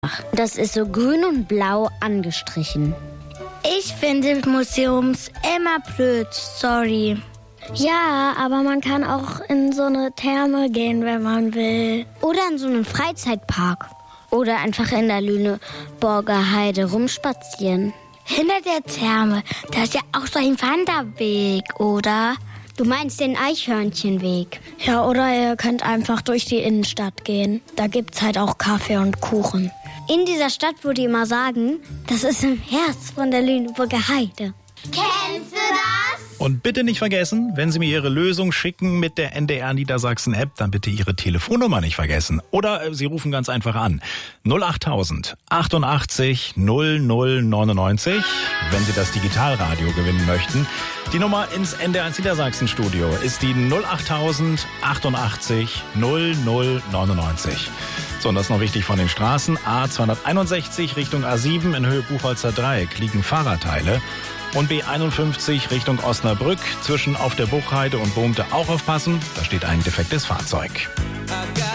Das ist so grün und blau angestrichen. Ich finde Museums immer blöd, sorry. Ja, aber man kann auch in so eine Therme gehen, wenn man will. Oder in so einen Freizeitpark. Oder einfach in der Lüneburger Heide rumspazieren. Hinter der Therme, da ist ja auch so ein Wanderweg, oder? Du meinst den Eichhörnchenweg. Ja, oder ihr könnt einfach durch die Innenstadt gehen. Da gibt's halt auch Kaffee und Kuchen. In dieser Stadt, wo die immer sagen, das ist im Herz von der Lüneburger Heide. Kennst du das? Und bitte nicht vergessen, wenn Sie mir Ihre Lösung schicken mit der NDR Niedersachsen App, dann bitte Ihre Telefonnummer nicht vergessen. Oder Sie rufen ganz einfach an. 08000 88 0099, wenn Sie das Digitalradio gewinnen möchten. Die Nummer ins NDR Niedersachsen Studio ist die 08000 88 0099. So, und das noch wichtig von den Straßen. A261 Richtung A7 in Höhe Buchholzer Dreieck liegen Fahrradteile. Und B51 Richtung Osnabrück zwischen auf der Buchheide und Bohmte auch aufpassen. Da steht ein defektes Fahrzeug.